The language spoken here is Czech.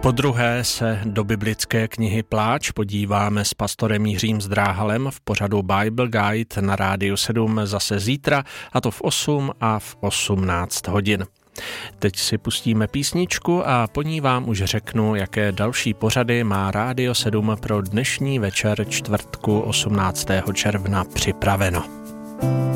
Podruhé se do biblické knihy Pláč podíváme s pastorem Jiřím Zdráhalem v pořadu Bible Guide na Rádiu 7 zase zítra, a to v 8 a v 18 hodin. Teď si pustíme písničku a po ní vám už řeknu, jaké další pořady má Rádio 7 pro dnešní večer čtvrtku 18. června připraveno.